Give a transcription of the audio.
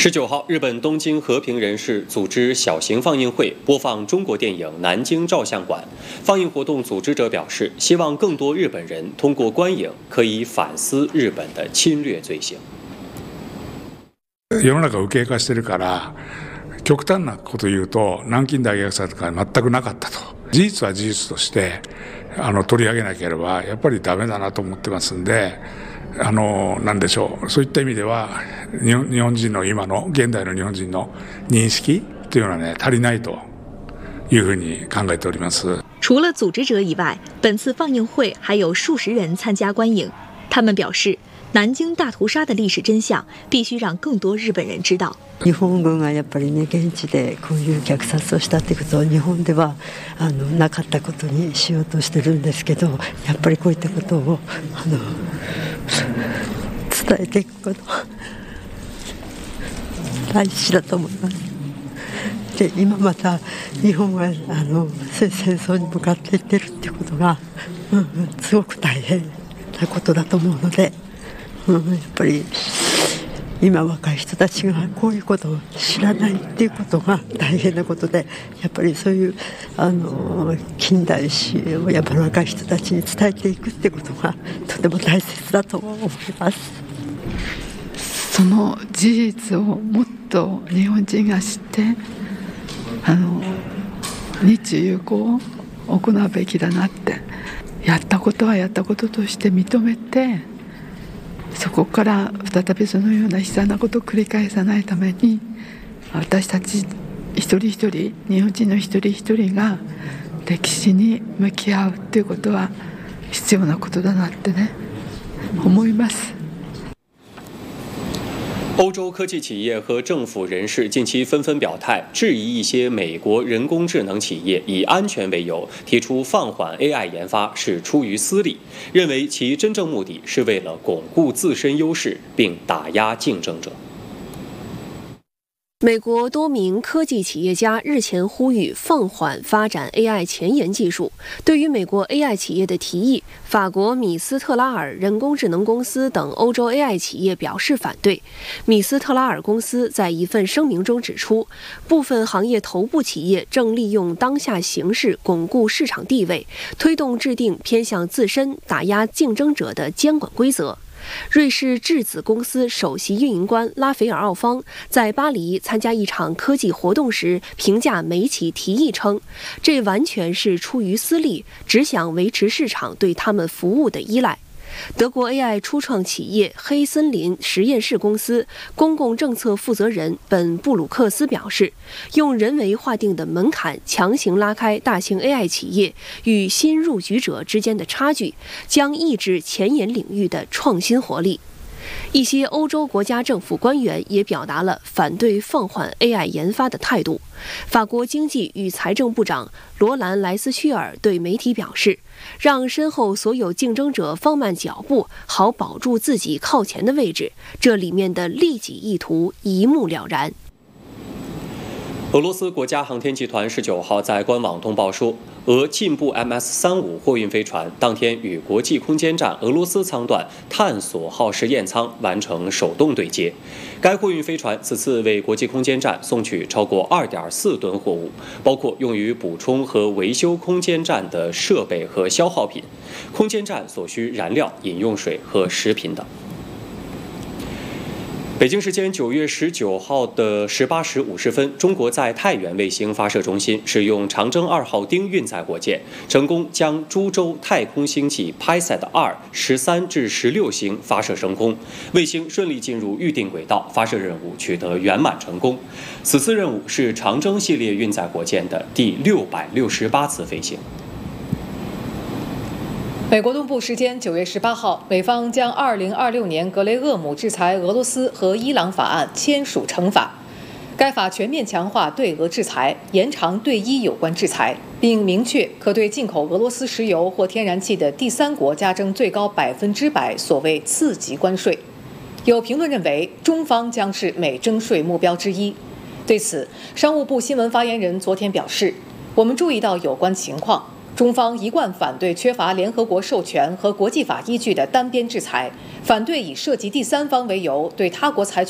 19号，日本东京和平人士组织小型放映会，播放中国电影《南京照相馆》。放映活动组织者表示，希望更多日本人通过观影可以反思日本的侵略罪行。 世の中右傾化してるから、極端なこと言うと南京大虐殺とか全くなかったと。事実は事実として取り上げなければやっぱりダメだなと思ってますんで。なんでしょう、そういった意味では日本人の今の現代の日本人の認識というのはね足りないというふうに考えております。 除了组织者以外，本次放映会还有数十人参加观影。他们表示，南京大屠杀的历史真相必须让更多日本人知道。 日本軍がやっぱりね現地でこういう虐殺をしたってことを日本ではなかったことにしようとしてるんですけど、やっぱりこういったことを伝えていくこと大事だと思います。で今また日本が戦争に向かっていってるっていうことが、すごく大変なことだと思うので、やっぱり今若い人たちがこういうことを知らないっていうことが大変なことで、やっぱりそういう近代史をやっぱり若い人たちに伝えていくってことがとても大切だと思います。 その事実をもっと日本人が知って、日中友好を行うべきだなって、やったことはやったこととして認めて、そこから再びそのような悲惨なことを繰り返さないために、私たち一人一人、日本人の一人一人が歴史に向き合うということは必要なことだなってね思います。 欧洲科技企业和政府人士近期纷纷表态，质疑一些美国人工智能企业以安全为由提出放缓 AI 研发是出于私利，认为其真正目的是为了巩固自身优势并打压竞争者。 美国多名科技企业家日前呼吁放缓发展 AI 前沿技术。对于美国 AI 企业的提议，法国米斯特拉尔人工智能公司等欧洲 AI 企业表示反对。米斯特拉尔公司在一份声明中指出，部分行业头部企业正利用当下形势巩固市场地位，推动制定偏向自身、打压竞争者的监管规则。瑞士质子公司首席运营官拉斐尔·奥方在巴黎参加一场科技活动时评价美企提议称，这完全是出于私利，只想维持市场对他们服务的依赖。德国 AI 初创企业黑森林实验室公司公共政策负责人本·布鲁克斯表示，用人为划定的门槛强行拉开大型 AI 企业与新入局者之间的差距，将抑制前沿领域的创新活力。一些欧洲国家政府官员也表达了反对放缓 AI 研发的态度。法国经济与财政部长罗兰·莱斯屈尔对媒体表示，让身后所有竞争者放慢脚步，好保住自己靠前的位置，这里面的利己意图一目了然。 俄罗斯国家航天集团19号在官网通报说，俄进步 MS-35货运飞船当天与国际空间站俄罗斯舱段探索号实验舱完成手动对接。该货运飞船此次为国际空间站送去超过2.4吨货物，包括用于补充和维修空间站的设备和消耗品、空间站所需燃料、饮用水和食品等。北京时间9月19号的18时50分，中国在太原卫星发射中心使用长征2号丁运载火箭，成功将株洲太空星际 PISAT-2 13至16星发射升空，卫星顺利进入预定轨道，发射任务取得圆满成功。此次任务是长征系列运载火箭的第668次飞行。 美国东部时间9月18号，美方将2026年格雷厄姆制裁俄罗斯和伊朗法案签署成法。该法全面强化对俄制裁，延长对伊有关制裁，并明确可对进口俄罗斯石油或天然气的第三国加征最高100%所谓次级关税。有评论认为，中方将是美征税目标之一。对此，商务部新闻发言人昨天表示，我们注意到有关情况。中方一贯反对缺乏联合国授权和国际法依据的单边制裁，反对以涉及第三方为由对他国采取